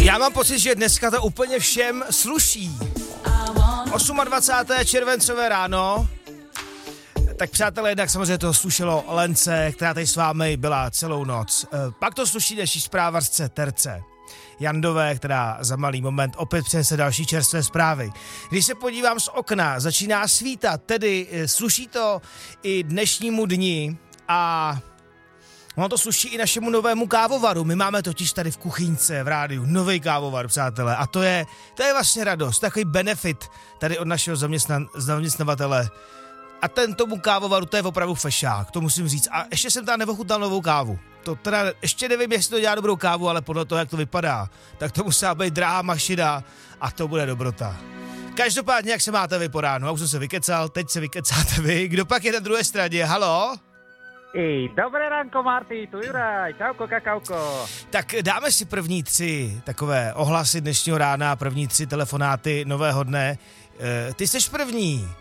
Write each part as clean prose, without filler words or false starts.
Já mám pocit, že dneska to úplně všem sluší. 28. červencové ráno. Tak přátelé, jednak samozřejmě to slušelo Lence, která tady s vámi byla celou noc. Pak to sluší další zprávařce Terce Jandové, která za malý moment opět přinese další čerstvé zprávy. Když se podívám z okna, začíná svítat, tedy sluší to i dnešnímu dni a ono to sluší i našemu novému kávovaru. My máme totiž tady v kuchyňce v rádiu nový kávovar, přátelé, a to je vlastně radost, takový benefit tady od našeho zaměstnavatele. A ten tomu kávovaru, to je opravdu fešák, to musím říct. A ještě jsem tam neochutnal novou kávu. To teda, ještě nevím, jestli to dělá dobrou kávu, ale podle toho, jak to vypadá, tak to musí být drahá mašina a to bude dobrota. Každopádně, jak se máte vy po ránu? Já už jsem se vykecal, teď se vykecáte vy. Kdo pak je na druhé straně? Haló? Dobré ránko, Marty, tu Juraj, čauko, kakauko. Tak dáme si první 3 takové ohlasy dnešního rána, první 3 telefonáty nového dne. Ty jsi první.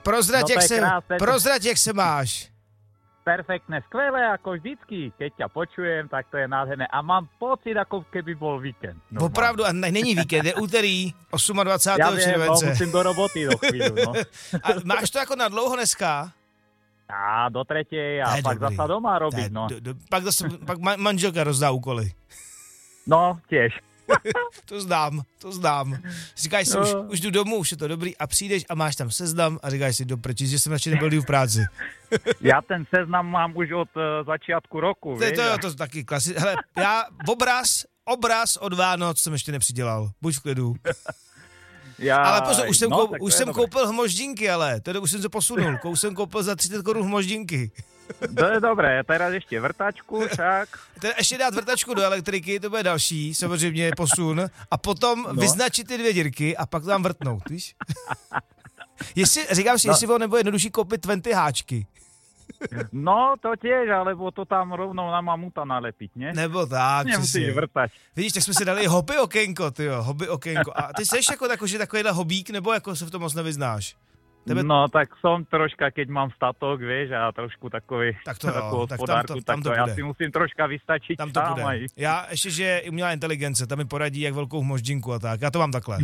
Prozrať, jak se máš. Perfektné, skvelé, ako vždycky. Keď ťa počujem, tak to je nádherné. A mám pocit, ako keby bol víkend. Opravdu, a není víkend, je úterý 28. července. Ja musím do roboty do chvíľu, no. A máš to jako na dlouho dneska? A do 3:00 a pak dobrý. zasa doma robiť, no. Pak manželka rozdá úkoly. No, tiež. To znám. Říkáš si, už jdu domů, už je to dobrý a přijdeš a máš tam seznam a říkáš si do prčí, že jsem radši nebyl v práci. Ja ten seznam mám už od začiatku roku, vieš? To taky klasické. Hele, já obraz od Vánoc jsem ještě nepřidělal. Buď v klidu. Ale pozor, už jsem koupil hmoždinky, ale teda už jsem se posunul. Už jsem koupil za 30 korun hmoždinky. To je dobré, teraz ešte vrtačku, však. Teda ještě dát vrtačku do elektriky, to bude další, samozřejmě posun. A potom vyznačit ty 2 dírky a pak tam vrtnout, víš? Říkám si, jestli bylo nebo jednodušší koupit 20 háčky. No, to tiež, alebo to tam rovnou na mamuta nalepiť, ne? Nebo tak, nemusíš vrtať. Vidíš, tak jsme si dali hobby okénko, hobby okénko. A ty jsi jako takovýhle hobík, nebo jako se v tom moc nevyznáš? No, tak som troška, keď mám statok, vieš, a trošku takový hospodárku, tak to ja si musím troška vystačiť tam to sám bude. aj. Já ještě, že je umělá inteligence, tam mi poradí, jak velkou hmoždinku a tak. Já to mám takhle.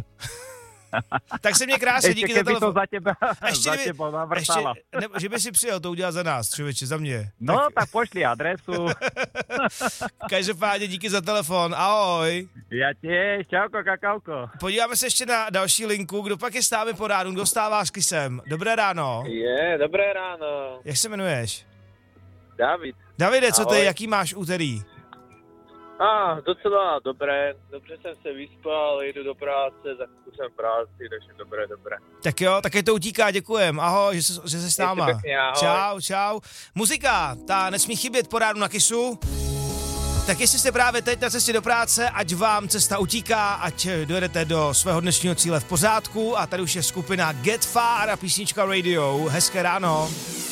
Tak se mě krásně, díky za telefon. Ešte keby to za teba navrtala. Že by si přijel to udělat za nás, člověče, za mě. No, tak pošli adresu. Každopádně díky za telefon, ahoj. Ja tiež, čauko, kakauko. Podíváme se ještě na další linku, kdo pak je s námi po ránu, kdo stává s Kisem. Dobré ráno. Dobré ráno. Jak se jmenuješ? David. Davide, co ty, jaký máš úterý? Docela dobré. Dobře jsem se vyspal, jdu do práce, zakúšam práci, takže dobré. Tak jo, také to utíká, děkujem. Ahoj, že jsi s náma. Pěkně, ahoj. Čau. Muzika, ta nesmí chybět po ránu na Kisu. Tak jestli jste právě teď na cestě do práce, ať vám cesta utíká, ať dojedete do svého dnešního cíle v pořádku. A tady už je skupina Get Far a písnička Radio. Hezké ráno.